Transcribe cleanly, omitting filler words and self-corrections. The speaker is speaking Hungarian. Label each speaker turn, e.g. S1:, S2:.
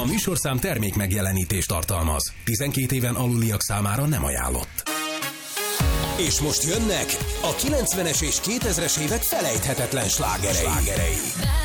S1: műsorszám termék megjelenítést tartalmaz. 12 éven aluliak számára nem ajánlott. És most jönnek a 90-es és 2000-es évek felejthetetlen slágerei.